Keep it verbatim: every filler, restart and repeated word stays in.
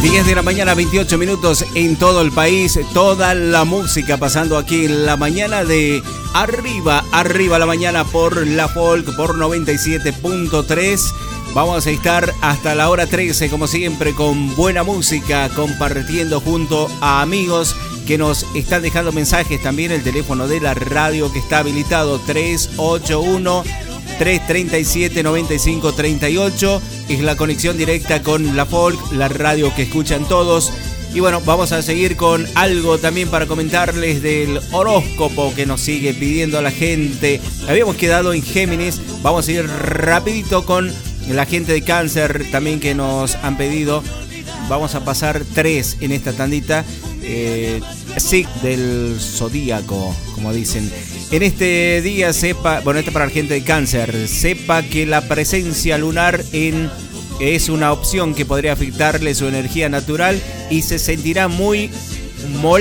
diez de la mañana, veintiocho minutos en todo el país. Toda la música pasando aquí en la mañana de Arriba, Arriba la Mañana por La Folk, por noventa y siete punto tres. Vamos a estar hasta la hora trece, como siempre, con buena música, compartiendo junto a amigos que nos están dejando mensajes. También el teléfono de la radio que está habilitado, tres ocho uno, tres tres siete, nueve cinco tres ocho. Es la conexión directa con La Folk, la radio que escuchan todos. Y bueno, vamos a seguir con algo también para comentarles del horóscopo que nos sigue pidiendo la gente. Habíamos quedado en Géminis, vamos a ir rapidito con la gente de Cáncer también que nos han pedido. Vamos a pasar tres en esta tandita. Eh, sí, del zodíaco, como dicen. En este día sepa, bueno, este para la gente de Cáncer, sepa que la presencia lunar en es una opción que podría afectarle su energía natural y se sentirá muy molesta